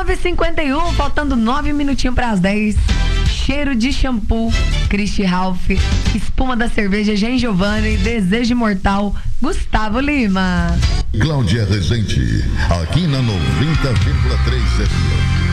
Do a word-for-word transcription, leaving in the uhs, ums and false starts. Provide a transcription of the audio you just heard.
nove e cinquenta e um, faltando nove minutinhos para as dez. Cheiro de shampoo, Christy Ralph, espuma da cerveja Gen Giovanni, desejo mortal, Gustavo Lima. Cláudia Rezende, aqui na noventa vírgula três F M.